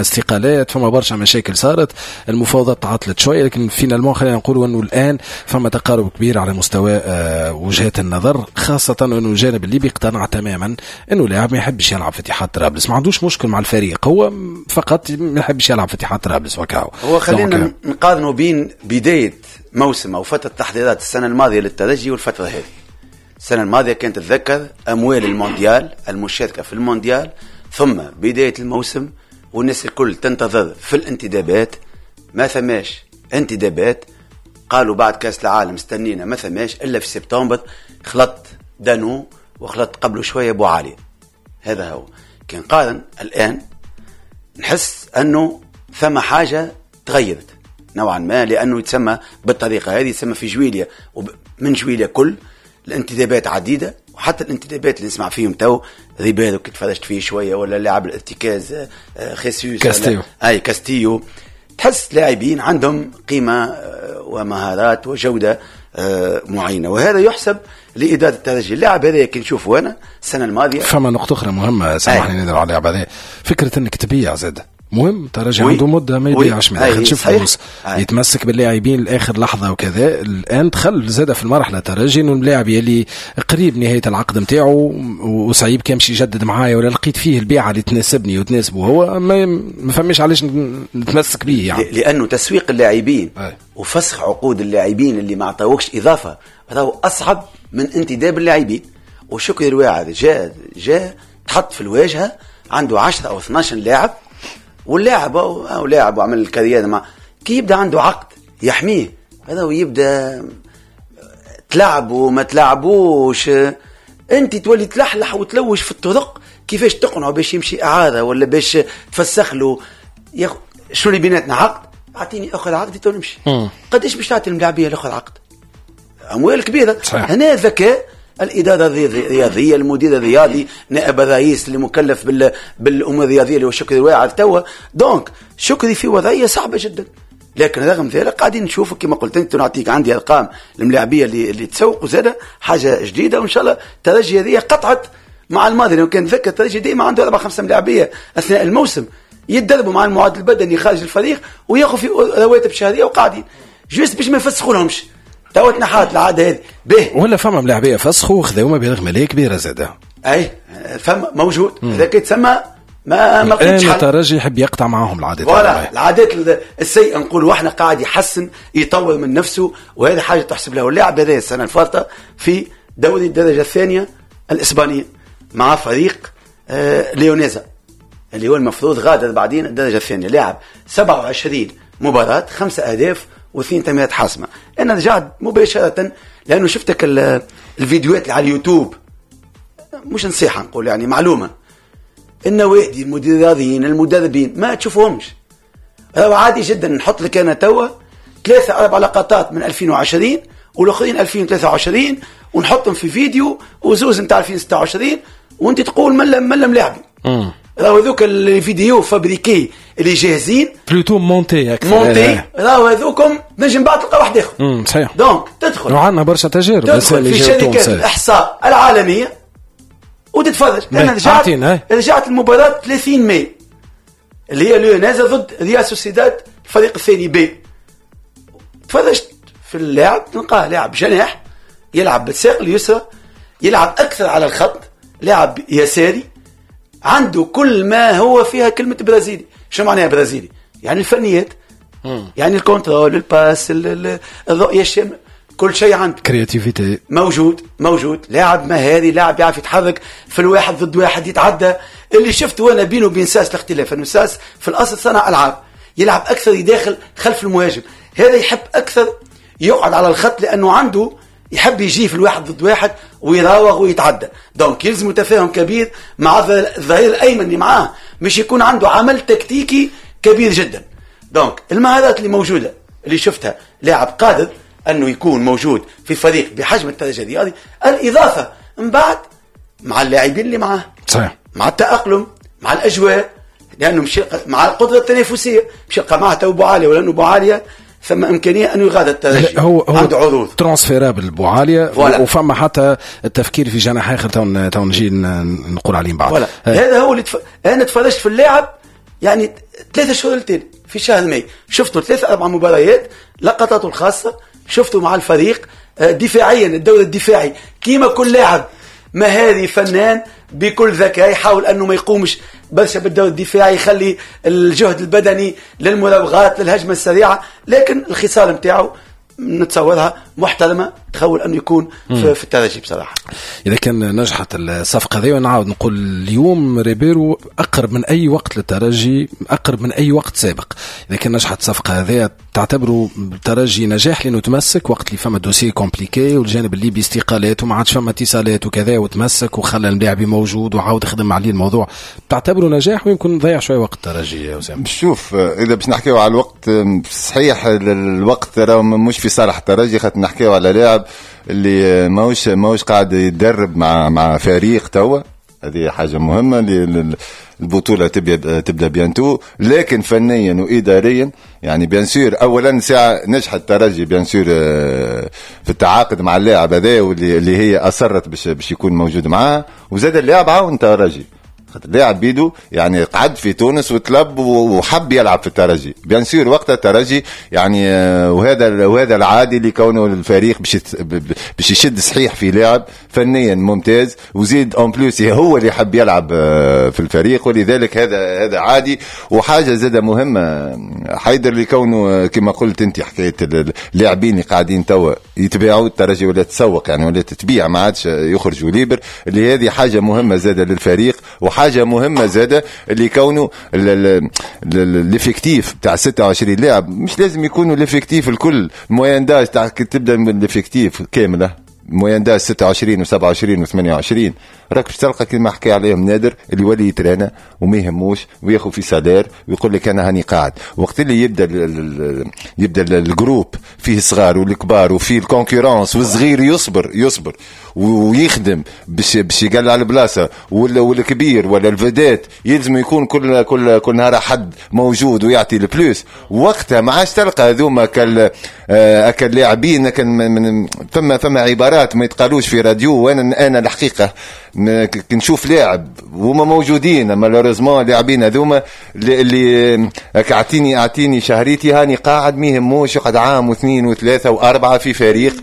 استقالات، فما برشا مشاكل صارت، المفاوضات تعطلت شويه، لكن فينالمون خلينا نقولوا انه الان فما تقارب كبير على مستوى وجهات النظر، خاصه انه الجانب الليبي اقتنع تماما انه لاعب ما يحبش يلعب في اتحاد طرابلس، ما عندوش مشكل مع الفريق، هو فقط ما يحبش يلعب في اتحاد طرابلس وكاو. هو خلينا نقارنوا بين بدايه موسم او فتره تحضيرات السنه الماضيه للترجي والفتره هذه. السنه الماضيه كانت تتذكر اموال المونديال، المشاركه في المونديال، ثم بدايه الموسم والناس الكل تنتظر في الانتدابات، ما ثماش انتدابات، قالوا بعد كاس العالم استنينا، ما ثماش الا في سبتمبر، خلط دانو وخلط قبله شويه ابو علي. هذا هو كان قارن. الان نحس انه ثم حاجه تغيرت نوعا ما، لانه يتسمى بالطريقه هذه، يتسمى في جويليا ومن جويليا كل الانتدابات عديده، وحتى الانتدابات اللي نسمع فيهم تو ريبيرو كنت فرجت فيه شويه، ولا لاعب الارتكاز خيسوس كاستيو، كاستيو، تحس لاعبين عندهم قيمه ومهارات وجوده معينه، وهذا يحسب لإدارة الترجي. اللاعب هذا كي نشوفه أنا السنة الماضية. فما نقطة أخرى مهمة سامحني ندر عليها بعدين، فكرة أنك تبيع زاد مهم. ترجي عنده مدة ما يبيعش، ما يدخلش فلوس، يتمسك باللاعبين لآخر لحظة وكذا. الآن دخل زاد في المرحلة ترجي إنه اللاعب يلي قريب نهاية العقد متاعه وصعيب كامشي يجدد معايا، ولا لقيت فيه البيعة اللي تناسبني وتناسبه هو، ما فهمش علاش نتمسك به يعني. لأنه تسويق اللاعبين وفسخ عقود اللاعبين اللي ما عطاوكش إضافة راهو أصعب من انتداب اللاعبين. وشكري الواعد جاء تحط في الواجهة عنده 10 أو 12 لاعب، واللاعب أو لاعب وعمل الكريادة مع كي يبدأ عنده عقد يحميه، هذا ويبدأ تلعب وما تلعبوش، أنت تولي تلحلح وتلوش في الطرق كيفاش تقنعه باش يمشي إعادة ولا باش تفسخ له. شو اللي بيناتنا عقد، أعطيني أخذ عقدي تو نمشي. قديش باش تعطي الملاعبية لأخذ عقد؟ أموال كبيرة. هنا ذكاء الإدارة الرياضية، المدير الرياضي، نائب الرئيس اللي مكلف بالأمور الرياضية اللي هو شكري الواعد توا. دونك شكري في وضعية صعبة جدا، لكن رغم ذلك قاعدين نشوفوا كما قلت انت، نعطيك عندي أرقام الملاعبية اللي تسوق وزادة حاجة جديدة، وإن شاء الله الترجي هذه قطعت مع الماضي. لو كان ذكر الترجي ديما عنده 4-5 ملاعبية أثناء الموسم يتدربوا مع المعدل البدني خارج الفريق وياخذوا في رواتب شهرية وقاعدين جوست باش ما يفسخوا لهمش. توتنا حالة العادة هذه به ولا فما ملاعبية فسخوا وخذوا مبالغ مالية كبيرة زادة. أي فما موجود إذا كنت تسمى ما لقيتش حل. الترجي يحب يقطع معهم العادات. ولا العادات السيئة نقول واحنا قاعد يحسن يطور من نفسه، وهذه حاجة تحسب له. اللاعب هذا السنة الفارطة في دوري الدرجة الثانية الإسبانية مع فريق ليونيزا اللي هو المفروض غادر بعدين الدرجة الثانية، لاعب 27 مباراة 5 أهداف و2 تمريرات حاسمة. أنا رجعت مباشرة لأنه شفتك الفيديوهات اللي على اليوتيوب، مش نصيحة نقول يعني معلومة، النوادي المدير الرياضيين المدربين ما تشوفهمش. عادي جدا نحط لك أنا توا 3-4 لقطات من 2020 والآخرين 2023 ونحطهم في فيديو وزوز نتاع 2026 وانت تقول ملم لاعبي. راهو ذوك الفيديو فابريكي اللي جاهزين بلوتو مونتي راهو هذوكم نجم بعد تلقى واحد اخر. صحيح. دونك تدخل وعندنا برشا تجارب في شركات الاحصاء العالميه وتتفرج. انا رجعت المباراه 30 ماي اللي هي ليونيزا ضد ريال سوسيداد الفريق الثاني بي. تفرجت في اللاعب نلقاه لاعب جناح يلعب بالساق اليسرى، يلعب اكثر على الخط، لاعب يساري، عنده كل ما هو فيها كلمة برازيلي. شو معناها برازيلي؟ يعني الفنيات، يعني الكنترول، الباس، الرؤية الشاملة، كل شيء عنده. كرياتيفيتي موجود. لاعب مهاري، لاعب يعرف يتحرك في الواحد ضد واحد، يتعدى. اللي شفته وانا بينه وبين ساس الاختلاف انه ساس في الاصل صنع العاب، يلعب اكثر يداخل خلف المهاجم، هذا يحب اكثر يقعد على الخط لانه عنده يحب يجي في الواحد ضد واحد ويراوغ ويتعدى. دونك يلزم تفاهم كبير مع الظهير الايمن اللي معاه مش يكون عنده عمل تكتيكي كبير جدا. دونك المهارات اللي موجوده اللي شفتها لاعب قادر انه يكون موجود في فريق بحجم الترجي الرياضي. الاضافه من بعد مع اللاعبين اللي معاه، صحيح، مع التاقلم مع الاجواء، لانه مش مع القدره التنافسيه مش يلقى معه تو ابو عاليه، ولانه ابو عاليه ثم إمكانية أنه يغادر الترجي. هو عنده عروض ترانسفيرابل بوعالية، وفما حتى التفكير في جناح آخر تو نجي نقول عليهم بعد. هذا هو اللي أنا تفرجت في اللاعب يعني 3 شهور التالي في شهر ماي شفتوا 3-4 مباريات لقطاته الخاصة، شفتوا مع الفريق دفاعيا الدور الدفاعي كيما كل لاعب مهاري فنان بكل ذكاء يحاول أنه ما يقومش برشا بالدور الدفاعي، يخلي الجهد البدني للمراوغات للهجمة السريعة، لكن الخصال متاعه نتصورها محترمة تخول أنه يكون في الترجي بصراحة. إذا كان نجحت الصفقة ذي، ونعاود نقول اليوم ريبيرو أقرب من أي وقت للترجي، أقرب من أي وقت سابق. إذا كان نجحت الصفقة هذه تعتبروا الترجي نجاح لأنه تمسك وقت اللي فما دوسي كومبليكي والجانب الليبي استقالات وما عادش فما اتصالات وكذا، وتمسك وخلى الملاعبي موجود وعاود يخدم عليه الموضوع. تعتبروا نجاح ويمكن ضيع شوي وقت الترجي يا أسامة؟ شوف إذا باش نحكيو على الوقت صحيح الوقت ترى مش في صالح الترجي، خاطر نحكيو على لاعب اللي ماهوش قاعد يتدرب مع فريق توا، هذه حاجة مهمة. البطولة تبدأ بيانتو، لكن فنيا وإداريا يعني بيانسور أولا ساعة نجح الترجي بيانسور في التعاقد مع اللاعب هذا واللي هي أصرت باش يكون موجود معها، وزاد اللاعب عاون الترجي لاعب بيدو يعني قعد في تونس وطلب وحب يلعب في الترجي بيانسور وقتها الترجي يعني وهذا العادي اللي كونه الفريق باش يشد صحيح في لاعب فنيا ممتاز وزيد اون بلوس هو اللي يحب يلعب في الفريق، ولذلك هذا عادي. وحاجه زاده مهمه حيدر اللي كونه كما قلت انت حكايه اللاعبين اللي قاعدين توا يتباعوا الترجي ولا تسوق يعني ولا تتبيع ما عادش يخرجوا ليبر، اللي هذه حاجه مهمه زاده للفريق. وحاجه مهمه زاده اللي كونه الافكتيف تاع 26 لاعب مش لازم يكونوا الافكتيف الكل، الموين داج تاع تبدا من الافكتيف كامله موين داج 26 و27 و28 راك باش تلقى كما حكي عليهم نادر اللي يولي يترانا وما يهموش وياخذ في سالير ويقول لك انا هاني قاعد. وقت اللي يبدا الجروب فيه الصغار والكبار وفيه الكونكورانس والصغير يصبر ويخدم باش يقال على البلاصه والكبير ولا الفدات يلزم يكون كل نهار حد موجود ويعطي البلوس. وقتها ما عادش تلقى هذوما اكل لاعبين فما عبارات ما يتقالوش في راديو. وانا الحقيقه كنشوف لاعب وما موجودين مالوريزمون لاعبين هذوما اللي اعطيني شهريتي هاني قاعد ما يهموش يقعد عام واثنين وثلاثه واربعه في فريق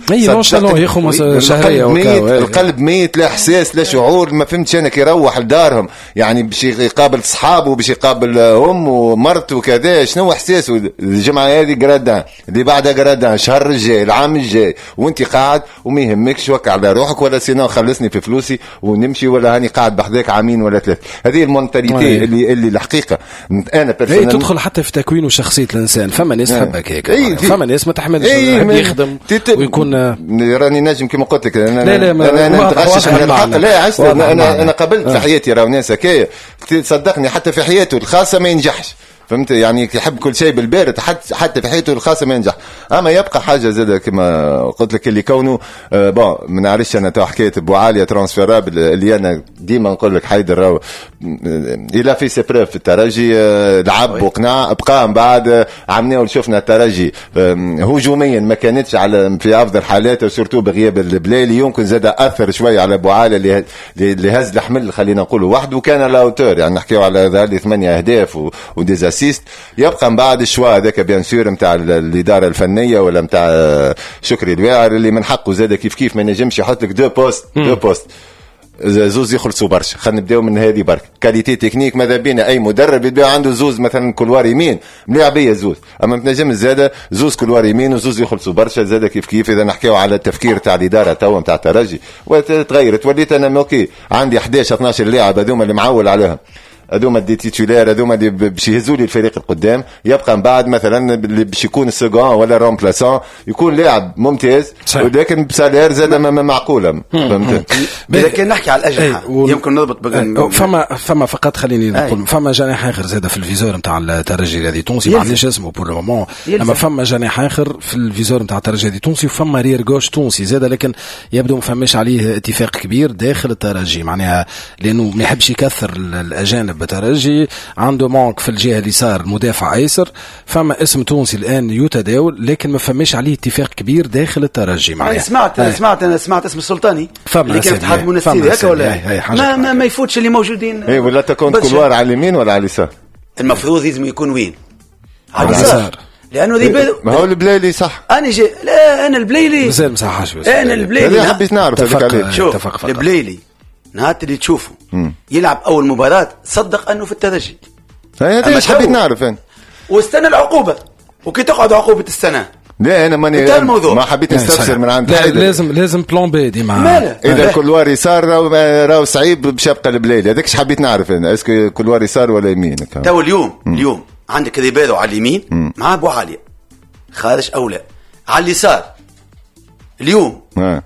ياخذ شهريه القلب ميت لا احساس لا شعور. ما فهمتش انا كي يروح لدارهم يعني باش يقابل اصحابه باش يقابل ام ومرته وكذا شنو احساسه الجمعه هذه قرادان اللي بعدها قرادان الشهر الجاي العام الجاي وانت قاعد وما يهمكش وقع على روحك ولا سينو خلصني في فلوسي ونمشي ولا هاني قاعد بحذاك عامين ولا ثلاث. هذه المونتاليتي اللي الحقيقه انا تدخل حتى في تكوين وشخصيه الانسان. فما ناس تحبك هيك فما ناس ما تحملش يخدم ويكون راني نجم كما قلت لك انا نتغشش على الحق لا عشت انا قبلت في حياتي راهو ناس هكايا تصدقني حتى في حياته الخاصه ما ينجحش فهمت يعني يحب كل شيء بالبارد حتى في حياته الخاصه ما ينجح. اما يبقى حاجه زاده كما قلت لك اللي كونه ما نعرفش انا تو حكايه ابو عاليه ترانسفيرابل اللي انا ديما نقول لك حيدر راهو الى في سبريف في الترجي لعب وقناع بقى من بعد عملنا وشفنا الترجي هجوميا ما كانتش على في افضل حالاته وسورتو بغياب البلالي يمكن زاده اثر شويه على ابو عاليه اللي هز الحمل خلينا نقولوا وحده وكان لاوتور يعني نحكيو على هذه 8 اهداف وديزاسيست. يبقى من بعد الشوا هذاك بيان سور نتاع الاداره الفنيه ولا نتاع شكري الواعر اللي من حقه زاد كيف ما ينجمش يحط لك دو بوست زوز يخلصوا برشا. خلينا نبداو من هذه برك كاليتي تكنيك ماذا بينا اي مدرب يبدا عنده زوز مثلا كلوار يمين ملاعبيه زوز اما تنجم زاده زوز كلوار يمين وزوز يخلصوا برشا زاده كيف اذا نحكيو على التفكير تاع الاداره توا نتاع الترجي وتغيرت وليت انا اوكي عندي 11 12 لاعب هذوما اللي معول عليهم هذوما دي تيتولار هذوما اللي باش يهزوا لي الفريق القدام. يبقى من بعد مثلا اللي باش يكون السكون ولا رومبلاسون يكون لاعب ممتاز ولكن بسالير زاد معقوله فهمت. اذا كان نحكي على الاجنحه يمكن نضبط فما فقط خليني نقول فما جناح اخر زاد في الفيزور نتاع الترجي الذي تونسي ما عنديش اسمه بور لو مومون اما فما جناح اخر في الفيزور نتاع الترجي الذي تونسي وفما رير غوش تونسي زاد لكن يبدو ما فماش عليه اتفاق كبير داخل الترجي معناها لانه ما يحبش يكثر الاجانب بترجي عنده مونك في الجهه اليسار مدافع ايسر. فما اسم تونسي الان يتداول لكن ما فماش عليه اتفاق كبير داخل الترجي معناها. سمعت اسم السلطاني اللي كان اتحاد منستيري هكا ولا ما يفوتش اللي موجودين ولا تكون كلوار على اليمين ولا على اليسار المفروض لازم يكون وين؟ على اليسار، لانه ذي ما هو البليلي صح. انا لا انا البليلي مازال مساحش، انا البليلي حبيت نعرف هذيك عليه. شوف البليلي نهار اللي تشوفه يلعب اول مباراه صدق انه في الترجي، هذا حبيت نعرف انا. واستنى العقوبه، وكي تقعد عقوبه السنه لا انا ماني ما حبيت نستفسر من عند حد. لازم بلان بي ديما. اذا كلوار يسار راهو صعيب باش يبقى البليلي، هذاك حبيت نعرف انا اسكو كلوار يسار ولا يمين. تو اليوم عندك ريبيرو على اليمين مع ابو علي خارج اولى على اليسار اليوم.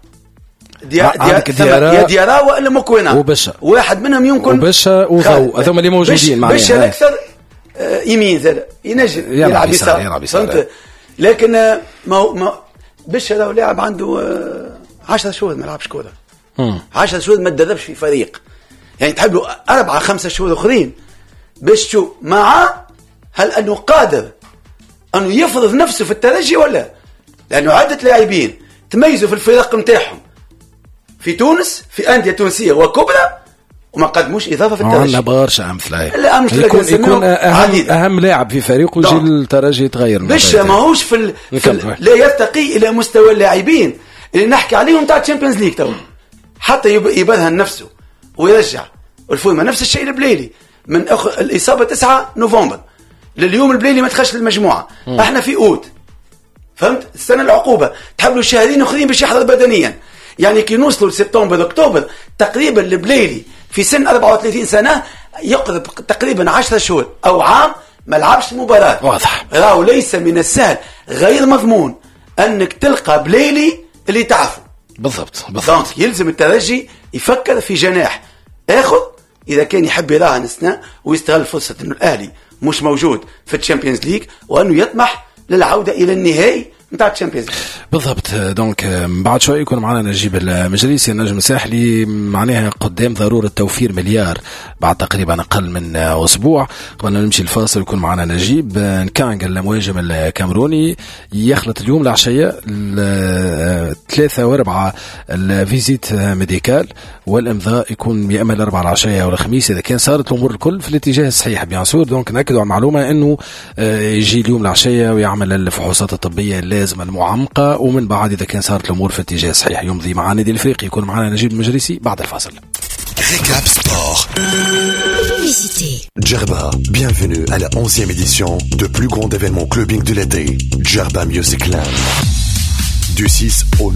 ديارا ولا مكوينة وبشا، واحد منهم يمكن وبشا وضو، هذوما اللي موجودين معايا. بشا الاكثر يمين زاد ينجم يلعب يسار، فهمت؟ لكن ما بشا لو لاعب عنده 10 شهور ما لعبش كوره، 10 شهور ما تدربش في فريق، يعني تحب له 4-5 شهور اخرين باش تشوف معاه هل انه قادر انه يفرض نفسه في الترجي ولا، لانه عده لاعبين تميزوا في الفرق نتاعهم في تونس في انديه تونسيه وكبرى وما قدموش اضافه في الترجي. عندنا برشا امثله يكون اهم لاعب في فريق ويجي الترجي يتغير. باش ماهوش لا يرتقي الى مستوى اللاعبين اللي نحكي عليهم تاع الشامبيونز ليج تو، حتى يبرهن نفسه ويرجع. والفورمه نفس الشيء البليلي من الاصابه 9 نوفمبر لليوم البليلي ما دخلش للمجموعه. احنا في اوت، فهمت؟ السنه العقوبه تحبلوا شهرين اخرين باش يحضر بدنيا، يعني كي نوصلوا لسبتمبر اكتوبر تقريبا البليلي في سن 34 سنه يقرب تقريبا 10 شهور او عام ما لعبش مباراه. واضح راهو ليس من السهل غير مضمون انك تلقى بليلي اللي تعرفه بالضبط. دونك يلزم الترجي يفكر في جناح اخذ اذا كان يحب يراهن السنه ويستغل فرصه انه الاهلي مش موجود في الشامبيونز ليج وانه يطمح للعوده الى النهائي نتاع الشامبيونز ليج. بالضبط. دونك بعد شوي يكون معنا نجيب المجلسي النجم الساحلي، معناها قدام ضروره توفير مليار بعد تقريبا اقل من اسبوع. قبل نمشي الفاصل يكون معنا نجيب نكانغ المهاجم الكامروني يخلط اليوم العشيه 3 و4 الفيزيت ميديكال والامضاء يكون يا اما الاربعاء العشيه او الخميس اذا كان صارت الامور الكل في الاتجاه الصحيح بيان سور. دونك ناكدوا على المعلومه انه يجي اليوم العشيه ويعمل الفحوصات الطبيه اللازمه المعمقه، ومن بعد اذا كان صارت الامور في الاتجاه الصحيح يمضي مع النادي الافريقي. يكون معنا نجيب المجلسي بعد الفاصل. Récap Sport. Djerba, bienvenue à la 11e édition de plus grand événement clubbing de l'été, Djerba Music Land. Du 6 au